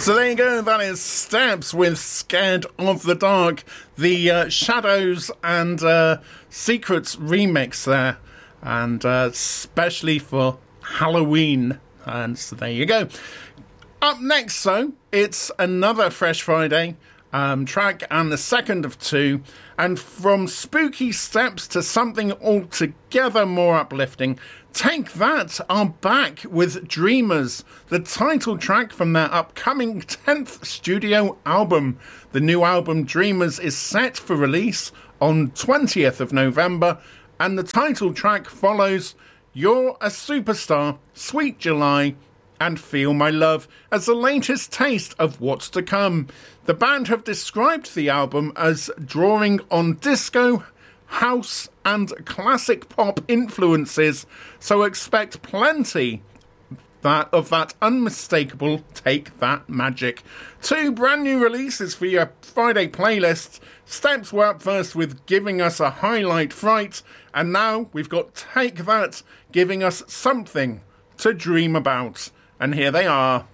So there you go, that is Steps with Scared of the Dark, the Shadows and Secrets remix there, and especially for Halloween. And so there you go. Up next, so it's another Fresh Friday track, and the second of two, and from spooky steps to something altogether more uplifting, Take That are back with Dreamers, the title track from their upcoming 10th studio album. The new album Dreamers is set for release on 20th of November, and the title track follows You're a Superstar, Sweet July, and Feel My Love as the latest taste of what's to come. The band have described the album as drawing on disco, house and classic pop influences, so expect plenty of that unmistakable Take That magic. Two brand new releases for your Friday playlist. Steps were up first with giving us a highlight fright, and now we've got Take That giving us something to dream about. And here they are.